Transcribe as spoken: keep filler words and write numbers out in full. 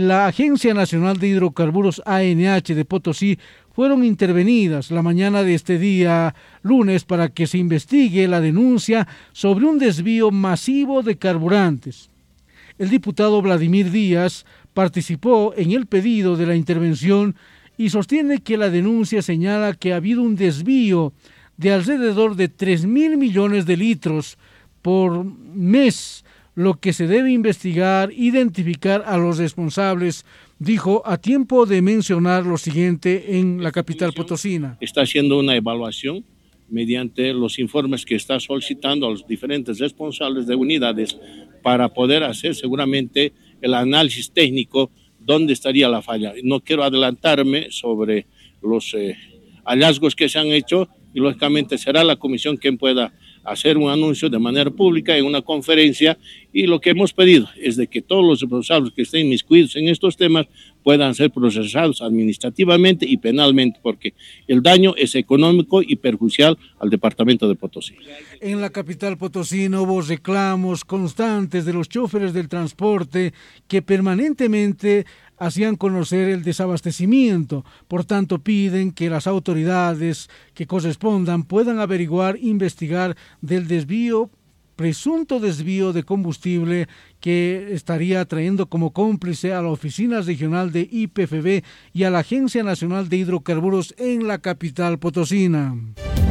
la Agencia Nacional de Hidrocarburos A N H de Potosí fueron intervenidas la mañana de este día lunes para que se investigue la denuncia sobre un desvío masivo de carburantes. El diputado Vladimir Díaz participó en el pedido de la intervención y sostiene que la denuncia señala que ha habido un desvío de alrededor de tres mil millones de litros por mes, lo que se debe investigar, identificar a los responsables, dijo a tiempo de mencionar lo siguiente en la capital potosina. Está haciendo una evaluación mediante los informes que está solicitando a los diferentes responsables de unidades para poder hacer seguramente el análisis técnico dónde estaría la falla. No quiero adelantarme sobre los eh, hallazgos que se han hecho y lógicamente será la comisión quien pueda hacer un anuncio de manera pública en una conferencia, y lo que hemos pedido es de que todos los responsables que estén inmiscuidos en estos temas puedan ser procesados administrativamente y penalmente, porque el daño es económico y perjudicial al departamento de Potosí. En la capital potosina hubo reclamos constantes de los choferes del transporte que permanentemente hacían conocer el desabastecimiento. Por tanto, piden que las autoridades que correspondan puedan averiguar, investigar del desvío, presunto desvío de combustible que estaría trayendo como cómplice a la Oficina Regional de I P F B y a la Agencia Nacional de Hidrocarburos en la capital potosina.